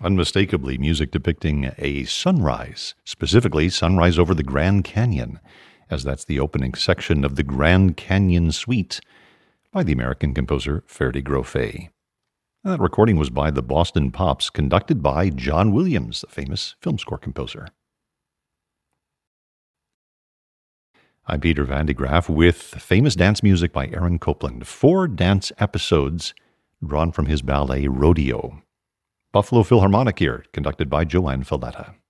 Unmistakably music depicting a sunrise, specifically sunrise over the Grand Canyon, as that's the opening section of the Grand Canyon Suite by the American composer Ferdi Grofé. That recording was by the Boston Pops, conducted by John Williams, the famous film score composer. I'm Peter Van de Graaff with famous dance music by Aaron Copland, 4 dance episodes drawn from his ballet Rodeo. Buffalo Philharmonic here, conducted by Joanne Falletta.